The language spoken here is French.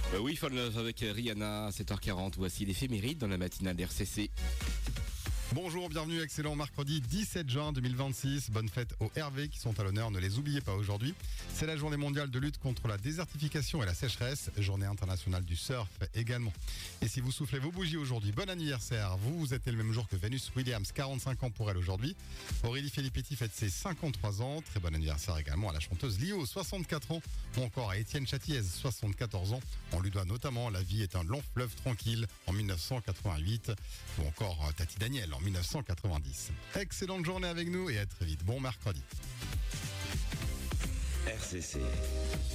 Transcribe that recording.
Oui, Fall Love avec Rihanna à 7h40. Voici l'éphéméride dans la matinale d'RCC. Bonjour, bienvenue, excellent mercredi 17 juin 2026. Bonne fête aux Hervé qui sont à l'honneur, ne les oubliez pas aujourd'hui. C'est la journée mondiale de lutte contre la désertification et la sécheresse, journée internationale du surf également. Et si vous soufflez vos bougies aujourd'hui, bon anniversaire. Vous êtes né le même jour que Venus Williams, 45 ans pour elle aujourd'hui. Aurélie Filippetti fête ses 53 ans. Très bon anniversaire également à la chanteuse Lio, 64 ans. Ou encore à Étienne Châtiez, 74 ans. On lui doit notamment La vie est un long fleuve tranquille en 1988. Ou encore Tati Daniel en 1990. Excellente journée avec nous et à très vite. Bon mercredi. RCC.